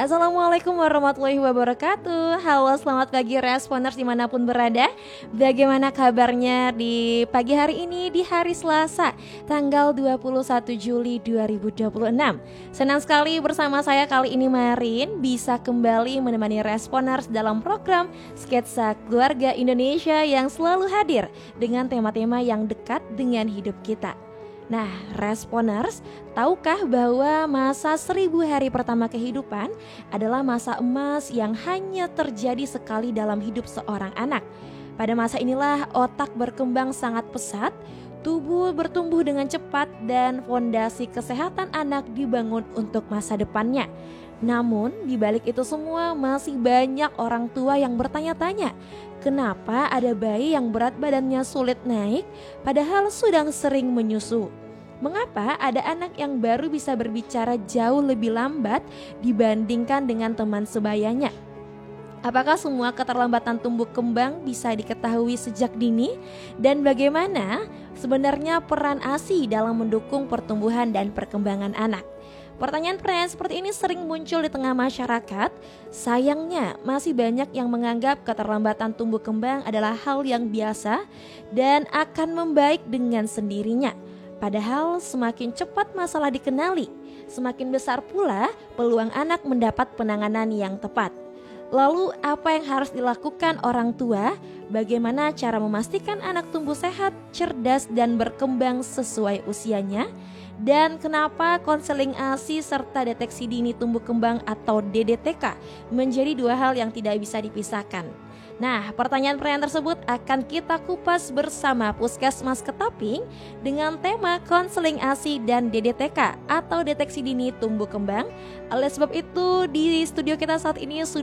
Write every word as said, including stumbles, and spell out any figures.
Assalamualaikum warahmatullahi wabarakatuh. Halo, selamat pagi Responers dimanapun berada. Bagaimana kabarnya di pagi hari ini, di hari Selasa tanggal dua puluh satu Juli dua ribu dua puluh enam. Senang sekali bersama saya kali ini Marin bisa kembali menemani Responers dalam program Sketsa Keluarga Indonesia yang selalu hadir dengan tema-tema yang dekat dengan hidup kita. Nah, Responers, tahukah bahwa masa seribu hari pertama kehidupan adalah masa emas yang hanya terjadi sekali dalam hidup seorang anak? Pada masa inilah otak berkembang sangat pesat, tubuh bertumbuh dengan cepat, dan fondasi kesehatan anak dibangun untuk masa depannya. Namun, di balik itu semua masih banyak orang tua yang bertanya-tanya, kenapa ada bayi yang berat badannya sulit naik padahal sudah sering menyusu? Mengapa ada anak yang baru bisa berbicara jauh lebih lambat dibandingkan dengan teman sebayanya? Apakah semua keterlambatan tumbuh kembang bisa diketahui sejak dini? Dan bagaimana sebenarnya peran ASI dalam mendukung pertumbuhan dan perkembangan anak? Pertanyaan-pertanyaan seperti ini sering muncul di tengah masyarakat. Sayangnya masih banyak yang menganggap keterlambatan tumbuh kembang adalah hal yang biasa dan akan membaik dengan sendirinya. Padahal semakin cepat masalah dikenali, semakin besar pula peluang anak mendapat penanganan yang tepat. Lalu apa yang harus dilakukan orang tua? Bagaimana cara memastikan anak tumbuh sehat, cerdas, dan berkembang sesuai usianya? Dan kenapa konseling ASI serta deteksi dini tumbuh kembang atau D D T K menjadi dua hal yang tidak bisa dipisahkan? Nah, pertanyaan-pertanyaan tersebut akan kita kupas bersama Puskesmas Ketaping dengan tema konseling ASI dan D D T K atau deteksi dini tumbuh kembang. Oleh sebab itu, di studio kita saat ini sudah